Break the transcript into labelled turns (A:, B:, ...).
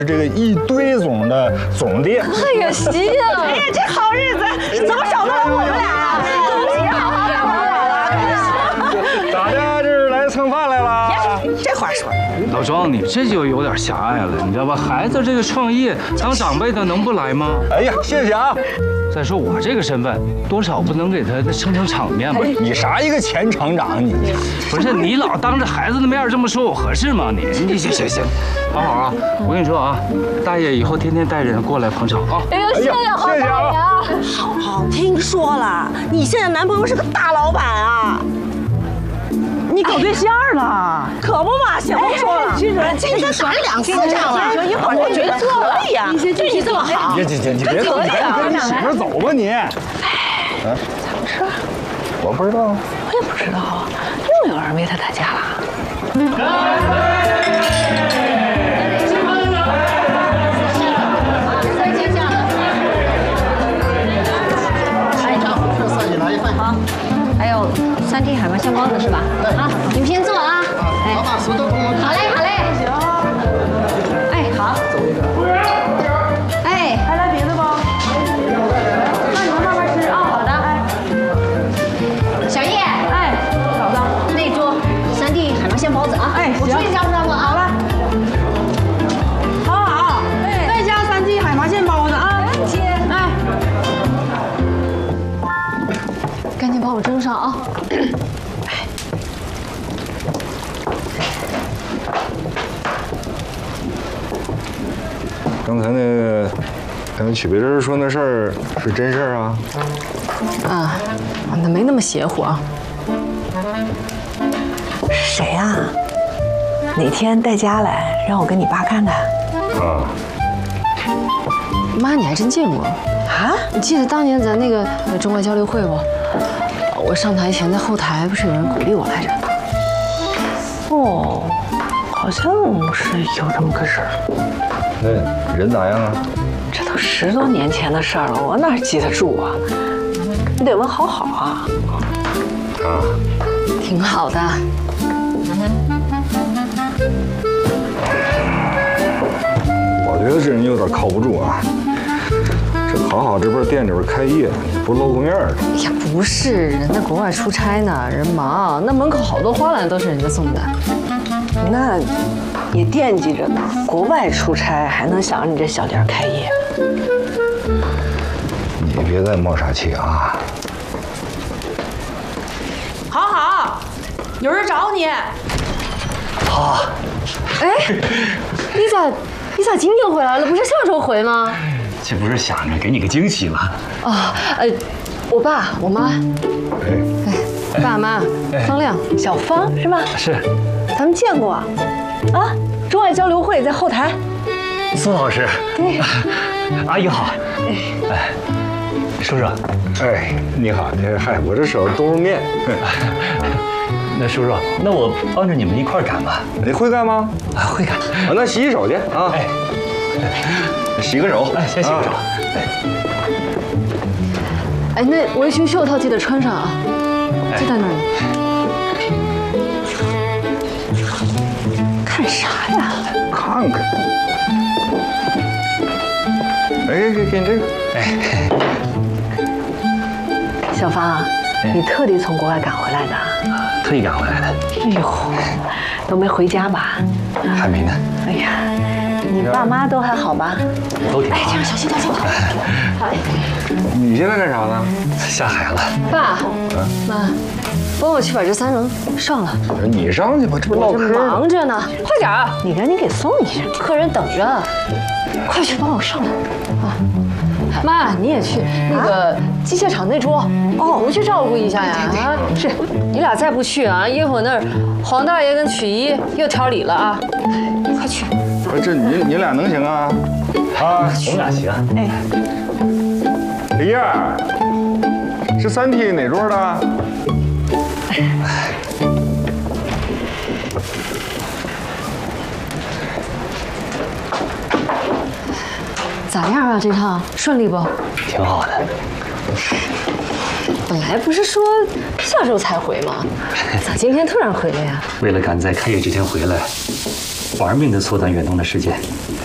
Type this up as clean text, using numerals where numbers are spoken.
A: 这个一堆总的总店。
B: 哎呀，行啊！
C: 哎呀，这好日子怎么找到了我们俩呀？恭喜好好干活了！
A: 咋的？这是来蹭饭来了？
C: 这话说，
D: 老庄，你这就有点狭隘了，你知道吧？孩子这个创业，当长辈的能不来吗？
A: 哎呀，谢谢啊！
D: 再说我这个身份，多少不能给他撑场面吧？
A: 你啥一个前厂长你？
D: 不是你老当着孩子的面这么说，我合适吗？你行，好好啊！我跟你说啊，大爷以后天天带人过来捧场啊！
B: 哎呀，谢谢好大爷啊！
C: 好，听说了，你现在男朋友是个大老板啊！
E: 你搞对象了？
C: 可不嘛，行不说了，今天咱2次这样了，一会儿我觉得可以呀，对你这么好，
A: 你别走，你跟你媳妇走吧你。
E: 咋回事？
A: 我不知道，
E: 我也不知道，又有人为他打架了。
B: 好，还有3屉海螺馅包子是吧？好，你们先坐啊。哎，老板熟豆工。好嘞。哎，好。哎，还来别的不？那你们慢慢吃啊。好的。小叶，哎，嫂子，那桌3屉海螺馅包子啊。哎，我去加不加不啊？好了。
E: 好，再加3屉海螺馅包子啊。
B: 姐，哎，赶紧帮我蒸上啊。
A: 刚才那个咱们曲别针说那事儿是真事儿啊？
E: 啊，那没那么邪乎啊。
C: 谁呀？哪天带家来，让我跟你爸看看。
A: 啊，
E: 妈，你还真见过
C: 啊？
E: 你记得当年咱那个中外交流会不？我上台前在后台不是有人鼓励我来着？
C: 哦，好像是有这么个事儿。
A: 那人咋样啊？
C: 这都10多年前的事儿了，我哪记得住啊？你得问好好啊。
A: 啊，
E: 挺好的。
A: 我觉得这人有点靠不住啊。这好这边店里边开业，不露个面儿。
E: 哎呀，不是，人在国外出差呢，人忙。那门口好多花篮都是人家送的。
C: 那也惦记着呢，国外出差还能想着你这小店开业。
A: 你别再冒傻气啊！
E: 好，有人找你。
D: 好，
E: 哎，你咋今天回来了？不是上周回吗？
D: 这不是想着给你个惊喜吗？
E: 啊，我爸我妈，爸妈方亮，
C: 小方是吧？
D: 是，
C: 咱们见过啊，中外交流会在后台。
D: 苏老师，
C: 对，
D: 阿姨好，哎，叔叔，
A: 哎，你好，嗨，我这手都是面。
D: 那叔叔，那我帮着你们一块儿赶吧。
A: 你会干吗？
D: 啊，会赶。
A: 啊，那洗手去啊！
D: 哎，
A: 洗个手。
D: 哎，先洗个手。
E: 哎，那围裙袖套记得穿上啊，就在那里。
C: 看啥呀？
A: 看看。哎，给你这个。
D: 哎，
C: 小芳啊，你特地从国外赶回来的？
D: 特意赶回来的。
C: 哎呦，都没回家吧？
D: 还没呢。
C: 哎呀，你爸妈都还好吧？
D: 都挺好。
C: 哎，这样小心点，小心点。好。
A: 你现在干啥呢？
D: 下海了。
E: 爸，妈，帮我去把这3人上了。
A: 你上去吧，这不唠
E: 我这
A: 嗑
E: 忙着呢，快点儿！
C: 你赶紧给送一下，
E: 客人等着，快去帮我上来啊！妈，你也去那个机械厂那桌哦，我去照顾一下呀！啊，是你俩再不去啊，一会儿那儿黄大爷跟曲姨又挑理了啊！快去！
A: 不是这你俩能行啊？啊，
D: 我们俩行。
C: 哎，
A: 李燕儿，是3屉哪桌的？
E: 咋样啊？这趟顺利不？
D: 挺好的。
E: 本来不是说下周才回吗？咋今天突然回来呀？
D: 为了赶在开业之前回来，玩命的缩短远东的时间，